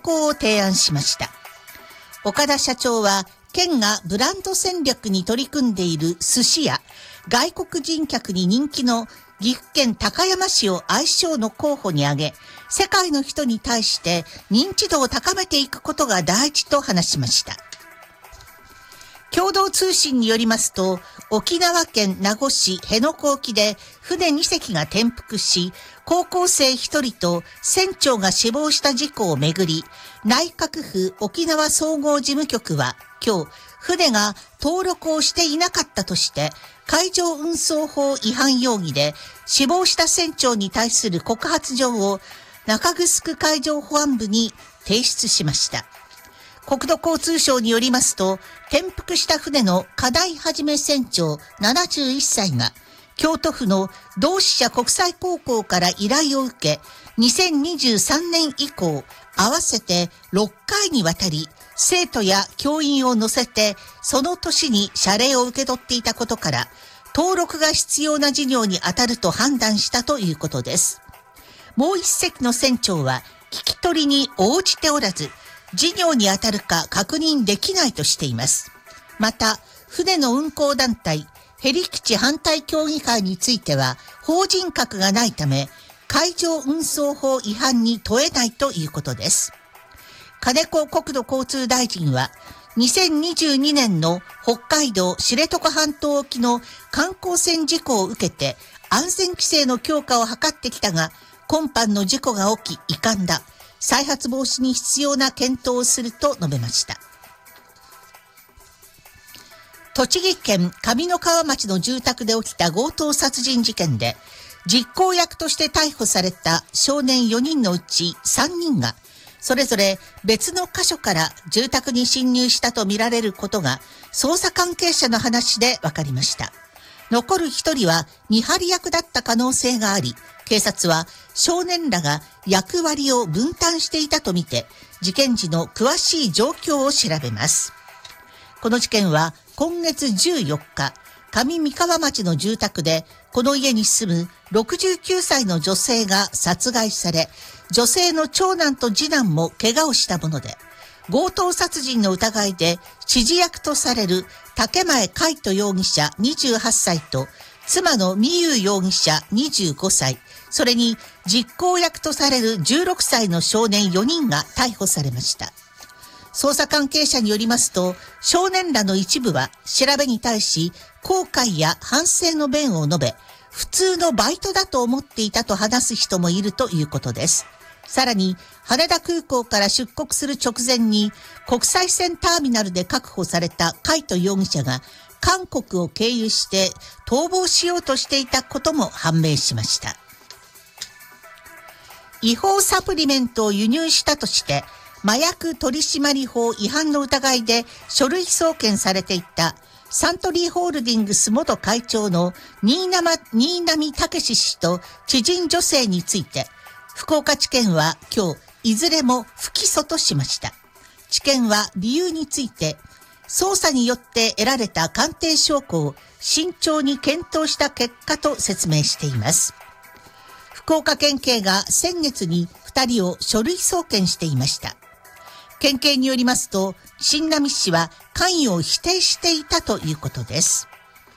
行を提案しました。岡田社長は、県がブランド戦略に取り組んでいる寿司や外国人客に人気の岐阜県高山市を愛称の候補に挙げ、世界の人に対して認知度を高めていくことが大事と話しました。共同通信によりますと、沖縄県名護市辺野古沖で船2隻が転覆し、高校生1人と船長が死亡した事故をめぐり、内閣府沖縄総合事務局は今日、船が登録をしていなかったとして、海上運送法違反容疑で死亡した船長に対する告発状を中城海上保安部に提出しました。国土交通省によりますと、転覆した船の金井はじめ船長71歳が、京都府の同志社国際高校から依頼を受け、2023年以降、合わせて6回にわたり、生徒や教員を乗せて、その年に謝礼を受け取っていたことから、登録が必要な事業に当たると判断したということです。もう一隻の船長は、聞き取りに応じておらず、事業に当たるか確認できないとしています。また、船の運航団体、ヘリ基地反対協議会については、法人格がないため、海上運送法違反に問えないということです。金子国土交通大臣は、2022年の北海道知床半島沖の観光船事故を受けて、安全規制の強化を図ってきたが、今般の事故が起き遺憾だ。再発防止に必要な検討をすると述べました。栃木県上三川町の住宅で起きた強盗殺人事件で、実行役として逮捕された少年4人のうち3人が、それぞれ別の箇所から住宅に侵入したとみられることが、捜査関係者の話で分かりました。残る1人は見張り役だった可能性があり、警察は少年らが役割を分担していたとみて、事件時の詳しい状況を調べます。この事件は今月14日、上三川町の住宅で、この家に住む69歳の女性が殺害され、女性の長男と次男も怪我をしたもので、強盗殺人の疑いで指示役とされる竹前海斗容疑者28歳と、妻の美優容疑者25歳、それに実行役とされる16歳の少年4人が逮捕されました。捜査関係者によりますと、少年らの一部は調べに対し後悔や反省の弁を述べ、普通のバイトだと思っていたと話す人もいるということです。さらに羽田空港から出国する直前に国際線ターミナルで確保された海斗容疑者が韓国を経由して逃亡しようとしていたことも判明しました。違法サプリメントを輸入したとして麻薬取締法違反の疑いで書類送検されていたサントリーホールディングス元会長の新浪剛史氏と知人女性について、福岡地検は今日いずれも不起訴としました。地検は理由について、捜査によって得られた鑑定証拠を慎重に検討した結果と説明しています。福岡県警が先月に2人を書類送検していました。県警によりますと、新浪氏は関与を否定していたということです。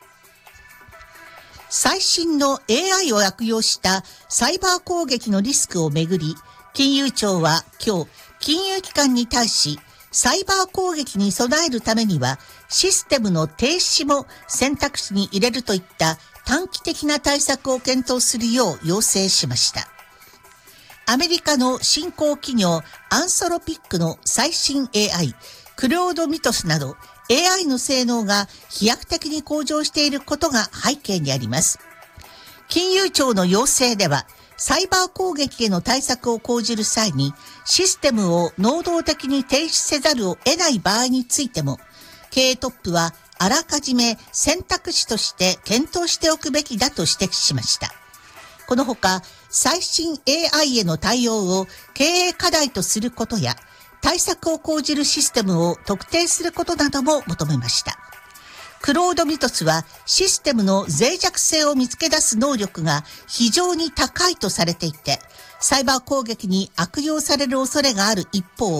最新の AI を悪用したサイバー攻撃のリスクをめぐり、金融庁は今日、金融機関に対し、サイバー攻撃に備えるためには、システムの停止も選択肢に入れるといった短期的な対策を検討するよう要請しました。アメリカの新興企業アンソロピックの最新 AI、クロードミトスなど AI の性能が飛躍的に向上していることが背景にあります。金融庁の要請では、サイバー攻撃への対策を講じる際に、システムを能動的に停止せざるを得ない場合についても、経営トップはあらかじめ選択肢として検討しておくべきだと指摘しました。このほか、最新 AI への対応を経営課題とすることや、対策を講じるシステムを特定することなども求めました。クロードミトスはシステムの脆弱性を見つけ出す能力が非常に高いとされていて、サイバー攻撃に悪用される恐れがある一方、